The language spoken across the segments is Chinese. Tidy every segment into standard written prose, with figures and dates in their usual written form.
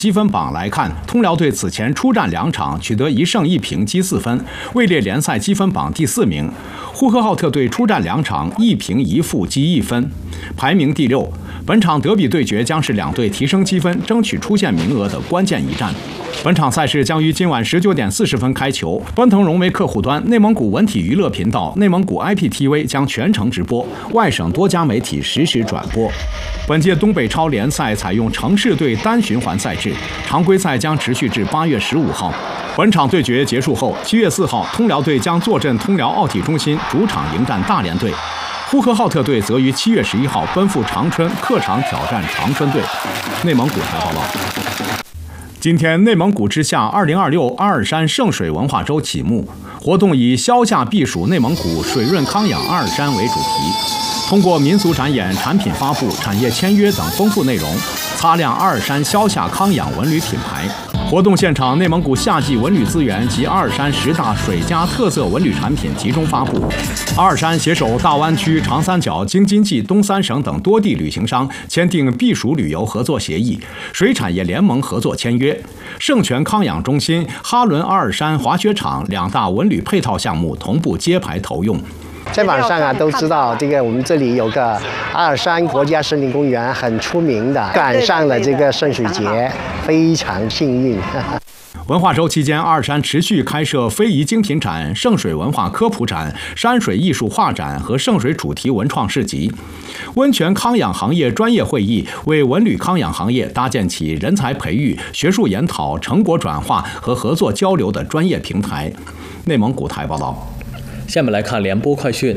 积分榜来看，通辽队此前出战2场，取得1胜1平积4分，位列联赛积分榜第4名。呼和浩特队出战2场，1平1负积1分，排名第6。本场德比对决将是两队提升积分、争取出线名额的关键一战。本场赛事将于今晚19点40分开球，奔腾荣为客户端，内蒙古文体娱乐频道、内蒙古 IPTV 将全程直播，外省多家媒体实时转播。本届东北超联赛采用城市队单循环赛制，常规赛将持续至8月15号。本场对决结束后，7月4号，通辽队将坐镇通辽奥体中心主场迎战大连队。呼和浩特队则于7月11号奔赴长春，客场挑战长春队。内蒙古台报道。今天，内蒙古之夏2026阿尔山圣水文化周启幕，活动以消夏避暑内蒙古，水润康养阿尔山为主题，通过民俗展演、产品发布、产业签约等丰富内容，擦亮阿尔山消夏康养文旅品牌。活动现场，内蒙古夏季文旅资源及阿尔山10大水家特色文旅产品集中发布。阿尔山携手大湾区、长三角、京津冀东3省等多地旅行商签订避暑旅游合作协议，水产业联盟合作签约。圣泉康养中心、哈伦阿尔山滑雪场2大文旅配套项目同步揭牌投用。 在网上都知道这个我们这里有个阿尔山国家森林公园很出名的，赶上了这个圣水节，非常幸运。 文化周期间，阿尔山持续开设非遗精品展、圣水文化科普展、山水艺术画展和圣水主题文创市集。温泉康养行业专业会议为文旅康养行业搭建起人才培育、学术研讨、成果转化和合作交流的专业平台。内蒙古台报道。 下面来看联播快讯。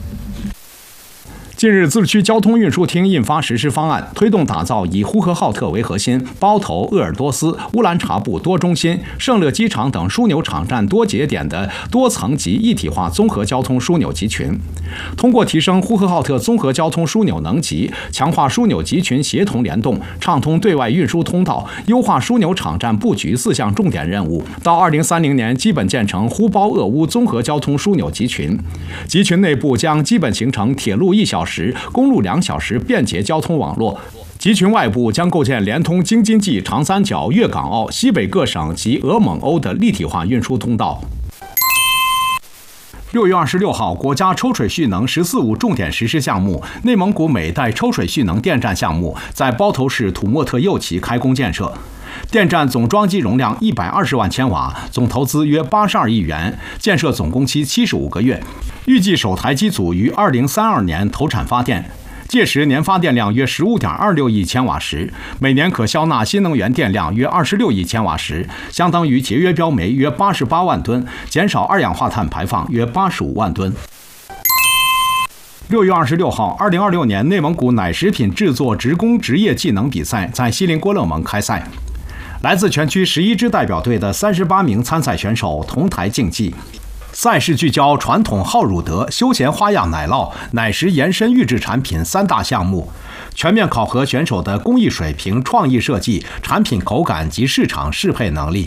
近日，自治区交通运输厅印发实施方案，推动打造以呼和浩特为核心、包头、鄂尔多斯、乌兰察布多中心、圣乐机场等枢纽场站多节点的多层级一体化综合交通枢纽集群。通过提升呼和浩特综合交通枢纽能级，强化枢纽集群协同联动，畅通对外运输通道，优化枢纽场站布局4项重点任务，到2030年基本建成呼包鄂乌综合交通枢纽集群。集群内部将基本形成铁路1小时、公路2小时便捷交通网络。集群外部将构建连通京津冀、长三角、粤港澳、西北各省及俄蒙欧的立体化运输通道。6月26号，国家抽水蓄能“十四五”重点实施项目内蒙古每代抽水蓄能电站项目在包头市土默特右旗开工建设。电站总装机容量120万千瓦，总投资约82亿元，建设总工期75个月，预计首台机组于2032年投产发电。届时年发电量约15.26亿千瓦时，每年可消纳新能源电量约26亿千瓦时，相当于节约标煤约88万吨，减少二氧化碳排放约85万吨。6月26号，2026年内蒙古奶食品制作职工职业技能比赛在锡林郭勒盟开赛，来自全区11支代表队的38名参赛选手同台竞技。赛事聚焦传统浩汝德、休闲花样奶酪、奶食延伸预制产品3大项目，全面考核选手的工艺水平、创意设计、产品口感及市场适配能力。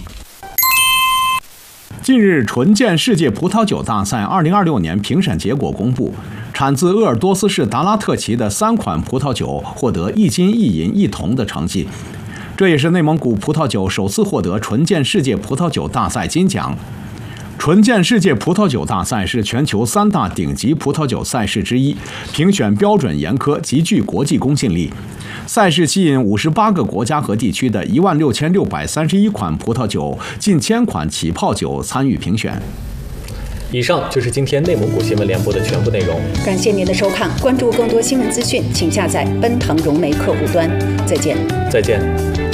近日，纯健世界葡萄酒大赛2026年评审结果公布，产自鄂尔多斯市达拉特旗的3款葡萄酒获得1金1银1铜的成绩，这也是内蒙古葡萄酒首次获得纯健世界葡萄酒大赛金奖。纯健世界葡萄酒大赛是全球3大顶级葡萄酒赛事之一，评选标准严苛，极具国际公信力。赛事吸引58个国家和地区的16631款葡萄酒、近1000款起泡酒参与评选。 以上就是今天内蒙古新闻联播的全部内容。 感谢您的收看，关注更多新闻资讯，请下载奔腾融媒客户端。再见。 再见。